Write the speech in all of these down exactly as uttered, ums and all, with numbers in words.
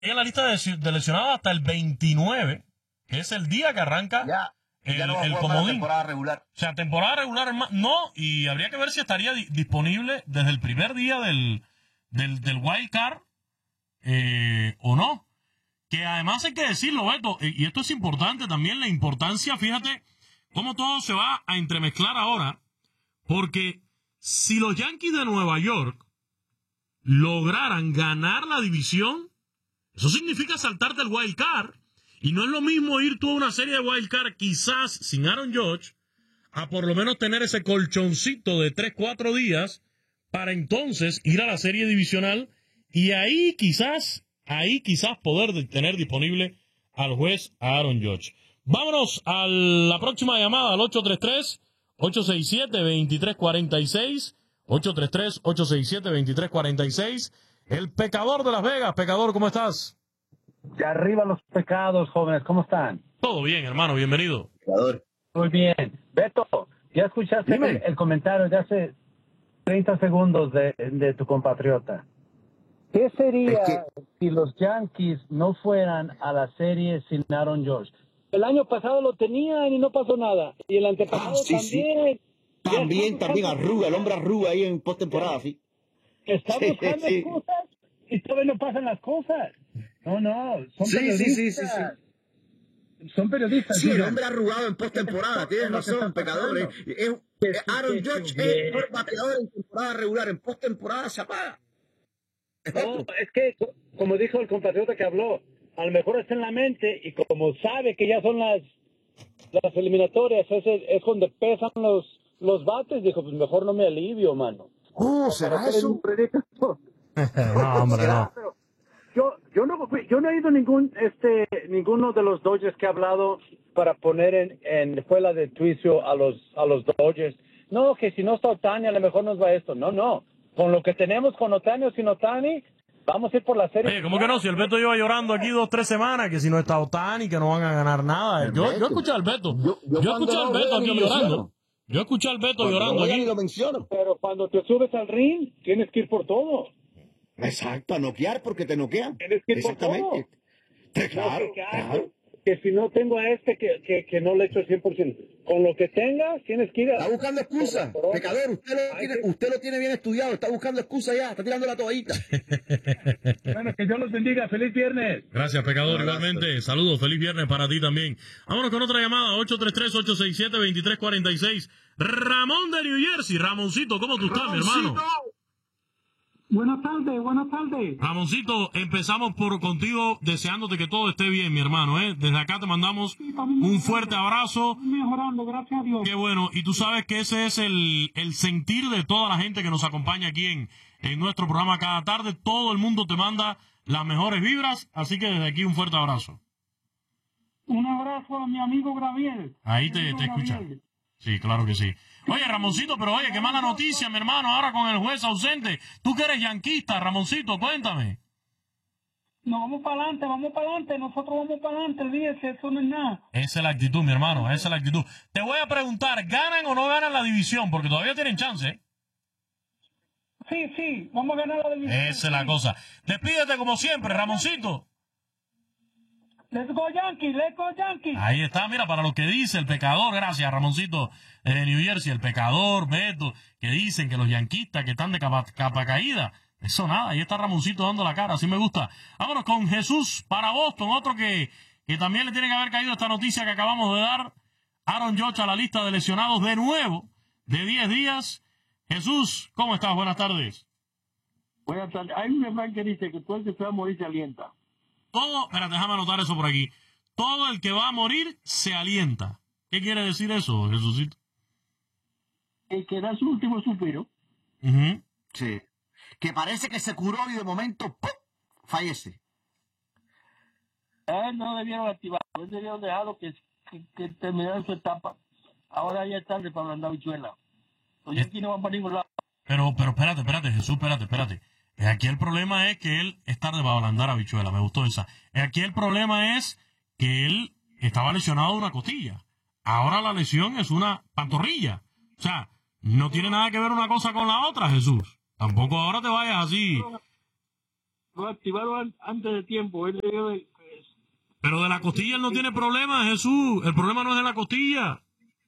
en la lista de, de lesionados hasta el veintinueve, que es el día que arranca ya, el, ya no va a el jugar para la comodín. temporada regular. O sea, temporada regular no, y habría que ver si estaría di disponible desde el primer día del, del, del Wild Card eh, o no. Que además hay que decirlo, Beto, y esto es importante también, la importancia, fíjate cómo todo se va a entremezclar ahora, porque si los Yankees de Nueva York lograran ganar la división, eso significa saltarte el Wild Card, y no es lo mismo ir tú a una serie de Wild Card quizás sin Aaron Judge, a por lo menos tener ese colchoncito de tres, cuatro días para entonces ir a la serie divisional y ahí quizás, ahí quizás poder tener disponible al juez Aaron Judge. Vámonos a la próxima llamada al ocho tres tres, ocho seis siete, dos tres cuatro seis, ocho tres tres, ocho seis siete, dos tres cuatro seis. El Pecador de Las Vegas. Pecador, ¿cómo estás? De arriba los pecados, jóvenes, ¿cómo están? Todo bien, hermano, bienvenido. Pecador. Muy bien. Beto, ¿ya escuchaste el, el comentario de hace treinta segundos de, de tu compatriota? ¿Qué sería es que... si los Yankees no fueran a la serie sin Aaron Judge? El año pasado lo tenían y no pasó nada. Y el antepasado ah, sí, también. Sí. También, también arruga, el hombre arruga ahí en postemporada, sí. Está buscando sí, excusas y todavía no pasan las cosas. No, no, son sí, periodistas. Sí, sí, sí, sí. Son periodistas. Sí, el hombre arrugado en postemporada, tienes razón, Pecadores. Aaron Judge es un bateador en temporada regular, en postemporada se apaga. No, es que, como dijo el compatriota que habló, a lo mejor está en la mente y como sabe que ya son las las eliminatorias, es, es donde pesan los, los bates, dijo, pues mejor no me alivio, mano. Oh, ¿será eso? Un predicador. No, hombre, no. Yo, yo no, yo no he ido ningún, este, ninguno de los Dodgers que ha hablado para poner en, en fuera de juicio a los, a los Dodgers. No, que si no está Ohtani, a lo mejor nos va esto. No, no. Con lo que tenemos con Ohtani o sin Ohtani, vamos a ir por la serie. Oye, ¿cómo que no? Si el Beto lleva llorando aquí dos, tres semanas, que si no está Ohtani, que no van a ganar nada. Yo, yo escuché al Beto. Yo, yo, yo escuché al Beto aquí llorando. Yo escuché al Beto llorando aquí. Lo menciono. Pero cuando te subes al ring, tienes que ir por todo. Exacto, a noquear porque te noquean. Tienes que ir Exactamente. por todo. Claro, no, que, claro. Que si no tengo a este, que, que, que no le echo el cien por ciento. Con lo que tengas, tienes que ir a... Está buscando excusas. Pecador, usted lo, tiene, que... usted lo tiene bien estudiado. Está buscando excusas ya. Está tirando la toallita. Bueno, que Dios los bendiga. ¡Feliz viernes! Gracias, Pecador. No, igualmente. Gracias. Saludos. Feliz viernes para ti también. Vámonos con otra llamada. ocho tres tres, ocho seis siete, dos tres cuatro seis. Ramón de New Jersey. Ramoncito, ¿cómo tú estás, Ramoncito. mi hermano? Buenas tardes, buenas tardes. Ramoncito, empezamos por contigo deseándote que todo esté bien, mi hermano, ¿eh? Desde acá te mandamos sí, un fuerte abrazo. Mejorando, gracias a Dios. Qué bueno, y tú sabes que ese es el, el sentir de toda la gente que nos acompaña aquí en, en nuestro programa cada tarde. Todo el mundo te manda las mejores vibras, así que desde aquí un fuerte abrazo. Un abrazo a mi amigo Gabriel. Ahí te, te escucha. Sí, claro que sí. Oye, Ramoncito, pero oye, qué mala noticia, mi hermano, ahora con el juez ausente. Tú que eres yanquista, Ramoncito, cuéntame. No, vamos para adelante, vamos para adelante, nosotros vamos para adelante, olvídese, eso no es nada. Esa es la actitud, mi hermano, esa es la actitud. Te voy a preguntar, ¿ganan o no ganan la división? Porque todavía tienen chance, ¿eh? Sí, sí, vamos a ganar la división. Esa es la cosa. Despídete como siempre, Ramoncito. Let's go Yankees, let's go Yankees. Ahí está, mira, para lo que dice el Pecador, gracias, Ramoncito de New Jersey, el Pecador, Beto, que dicen que los yanquistas que están de capa, capa caída, eso nada, ahí está Ramoncito dando la cara, así me gusta. Vámonos con Jesús para Boston, otro que, que también le tiene que haber caído esta noticia que acabamos de dar. Aaron Judge a la lista de lesionados de nuevo, de diez días. Jesús, ¿cómo estás? Buenas tardes. Buenas tardes. Hay un refrán que dice que todo el que se va a morir se alienta. Todo, espérate, déjame anotar eso por aquí. Todo el que va a morir se alienta. ¿Qué quiere decir eso, Jesucito? El que da su último suspiro. Uh-huh. Sí. Que parece que se curó y de momento ¡pum! Fallece. A él no debieron activarlo, él debieron dejarlo que, que, que terminara su etapa. Ahora ya es tarde para hablar bichuela. Los Yankees no van para ningún lado. Pero, pero espérate, espérate, Jesús, espérate, espérate. Aquí el problema es que él es tarde para ablandar a bichuela, me gustó esa. Aquí el problema es que él estaba lesionado de una costilla. Ahora la lesión es una pantorrilla. O sea, no tiene nada que ver una cosa con la otra, Jesús. Tampoco ahora te vayas así. lo activaron antes de tiempo. Él debe... Pero de la costilla él no tiene problema, Jesús. El problema no es de la costilla.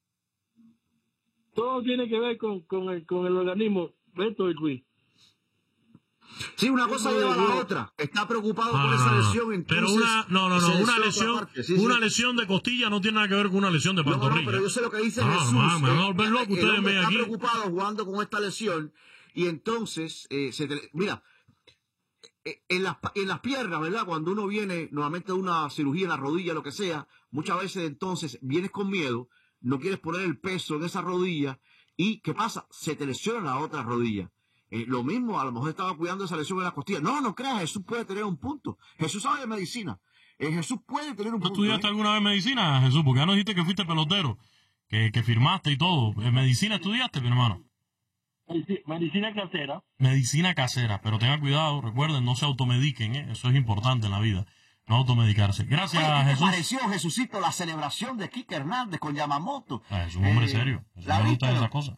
Todo tiene que ver con, con, el, con el organismo. Beto y Luis. Sí, una cosa lleva a la otra. Está preocupado Ah, por esa lesión. Entonces, pero una, no, no, no, una lesión, sí, una sí. lesión de costilla no tiene nada que ver con una lesión de No, pantorrilla. no, pero yo sé lo que dice Ah, Jesús. man, me van a eh, volver loco el ustedes hombre ven está aquí. preocupado jugando con esta lesión y entonces, eh, se te- mira, eh, en las, en las piernas, ¿verdad? Cuando uno viene normalmente de una cirugía en la rodilla, lo que sea, muchas veces entonces vienes con miedo, no quieres poner el peso en esa rodilla y ¿qué pasa? Se te lesiona la otra rodilla. Eh, lo mismo, a lo mejor estaba cuidando esa lesión en la costilla. No, no creas, Jesús puede tener un punto. Jesús sabe de medicina. Eh, Jesús puede tener un ¿Tú punto. estudiaste ¿eh? alguna vez medicina, Jesús? Porque ya nos dijiste que fuiste pelotero, que, que firmaste y todo. ¿En medicina estudiaste, mi hermano? Medicina casera. Medicina casera, pero tengan cuidado, recuerden, no se automediquen, ¿eh? Eso es importante en la vida, no automedicarse. Gracias, Oye, ¿qué te Jesús. pareció, Jesucito, la celebración de Kike Hernández con Yamamoto? Ah, es un hombre Eh, serio, eso ¿la me gusta viste? esa cosa.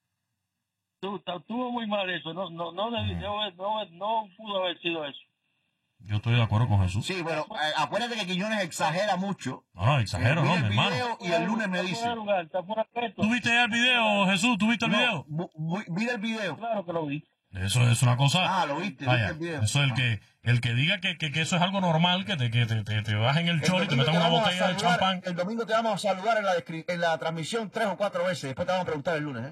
Estuvo muy mal eso. No, no, no, no, no, no, no pudo haber sido eso. Yo estoy de acuerdo con Jesús. Sí, bueno, eh, acuérdate que Quiñones exagera mucho. No, no, exagero, Eh, vi no, el mi hermano. video y el lunes me Está dice. fuera de lugar, está fuera de peso. ¿Tú viste ya el video, Jesús? ¿Tú viste el No, video? bu- bu- vi el video. Claro que lo vi. Eso es una cosa. Ah, lo viste, Vaya, viste el video. eso es el Ah. que, el que diga que, que, que eso es algo normal, que te, que te, te, te bajen el El chorro y te domingo metan te una vamos a botella de saludar- champán. El domingo te vamos a saludar en la, descri- en la transmisión tres o cuatro veces. Después te vamos a preguntar el lunes, ¿eh?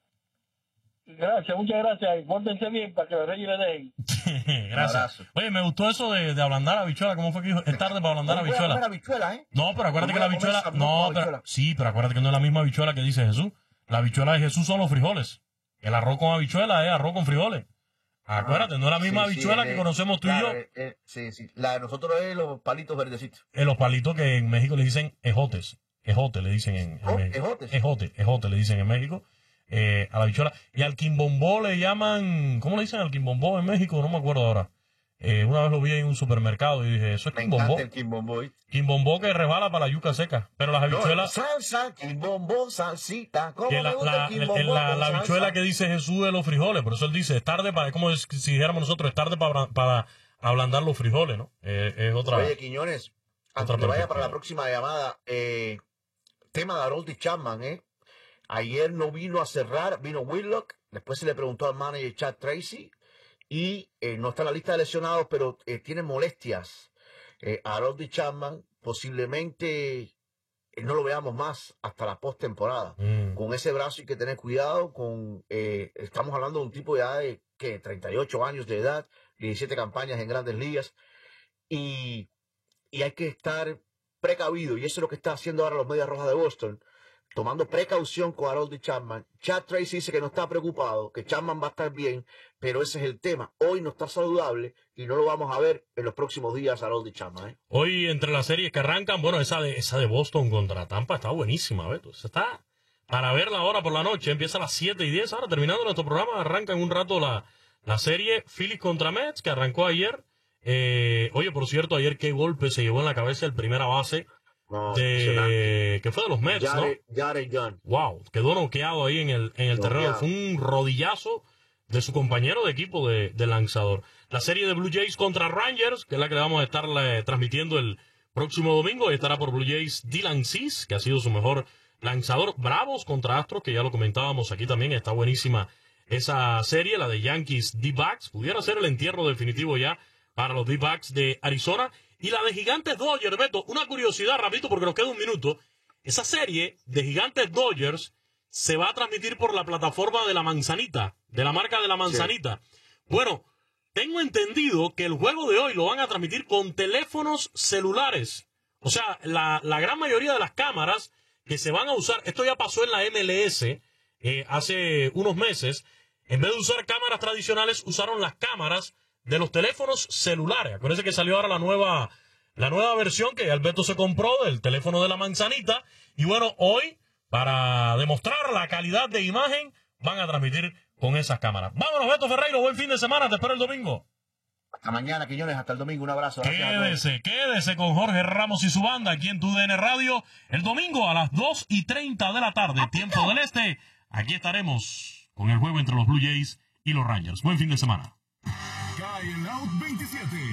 Gracias, muchas gracias. Pórtense bien para que los reyes le den. Gracias. abrazo. Oye, me gustó eso de, de ablandar habichuela. ¿Cómo fue que dijo? Es tarde para ablandar No voy a comer habichuela. habichuelas, ¿eh? No, pero acuérdate No que la voy a comer habichuela. salmón No, con pero, habichuela. sí, pero acuérdate que no es la misma habichuela que dice Jesús. La habichuela de Jesús son los frijoles. El arroz con habichuela es arroz con frijoles. Acuérdate, no es la misma Sí, sí, habichuela eh, que conocemos tú claro, y yo. eh, eh, sí, sí. La de nosotros es los palitos verdecitos. En los palitos que en México le dicen ejotes. Ejote le dicen en, en Oh, México. ejotes. Ejote, ejote le dicen en México. Eh, a la habichuela. Y al quimbombó le llaman. ¿Cómo le dicen al quimbombó en México? No me acuerdo ahora. Eh, una vez lo vi en un supermercado y dije, eso es Me quimbombó. encanta el quimbomboy. Quimbombó que resbala para la yuca seca. Pero las No, habichuelas. salsa, quimbombo, salsita. ¿Cómo que me la, gusta la, el quimbombo en la, con la salsa? habichuela que dice Jesús de los frijoles. Por eso él dice, es tarde para. Es como si dijéramos nosotros, es tarde para, para ablandar los frijoles, ¿no? Eh, es otra. Oye, Quiñones, Otra antes que vaya perspectiva. para la próxima llamada, eh, tema de Harold y Chapman, ¿eh? Ayer no vino a cerrar, vino Whitlock, después se le preguntó al manager Chad Tracy, y eh, no está en la lista de lesionados, pero eh, tiene molestias. Eh, Harold y Chapman, posiblemente eh, no lo veamos más hasta la postemporada. Mm. Con ese brazo hay que tener cuidado, con eh, estamos hablando de un tipo ya de ¿qué? treinta y ocho años de edad, diecisiete campañas en grandes ligas, y, y hay que estar precavido, y eso es lo que está haciendo ahora los Medias Rojas de Boston, tomando precaución con Harold y Chapman. Chad Tracy dice que no está preocupado, que Chapman va a estar bien, pero ese es el tema. Hoy no está saludable y no lo vamos a ver en los próximos días Harold y Chapman, ¿eh? Hoy, entre las series que arrancan, bueno, esa de, esa de Boston contra Tampa está buenísima, Beto. Esa está para verla ahora por la noche. Empieza a las siete y diez. Ahora, terminando nuestro programa, arranca en un rato la, la serie Phillies contra Mets, que arrancó ayer. Eh, oye, por cierto, ayer qué golpe se llevó en la cabeza el primera base No, de que fue de los Mets, ¿no? Jared, Jared John. Wow, quedó noqueado ahí en el, en el terreno. Noqueado. Fue un rodillazo de su compañero de equipo de, de lanzador. La serie de Blue Jays contra Rangers, que es la que le vamos a estar eh, transmitiendo el próximo domingo, y estará por Blue Jays Dylan Cease, que ha sido su mejor lanzador. Bravos contra Astros, que ya lo comentábamos aquí también, está buenísima esa serie, la de Yankees D-Backs. Pudiera ser el entierro definitivo ya para los D-Backs de Arizona. Y la de Gigantes Dodgers, Beto, una curiosidad, rapidito, porque nos queda un minuto. Esa serie de Gigantes Dodgers se va a transmitir por la plataforma de la Manzanita, de la marca de la Manzanita. Sí. Bueno, tengo entendido que el juego de hoy lo van a transmitir con teléfonos celulares. O sea, la, la gran mayoría de las cámaras que se van a usar, esto ya pasó en la M L S eh, hace unos meses, en vez de usar cámaras tradicionales, usaron las cámaras de los teléfonos celulares. Acuérdense que salió ahora la nueva, la nueva versión que Alberto se compró del teléfono de la Manzanita. Y bueno, hoy, para demostrar la calidad de imagen, van a transmitir con esas cámaras. Vámonos, Beto Ferreiro, buen fin de semana, te espero el domingo. Hasta mañana, Quiñones, hasta el domingo, un abrazo. Quédese, quédese con Jorge Ramos y su banda aquí en Tu D N Radio. El domingo a las dos y treinta de la tarde, tiempo del este. Aquí estaremos con el juego entre los Blue Jays y los Rangers. Buen fin de semana. acá en Out veintisiete.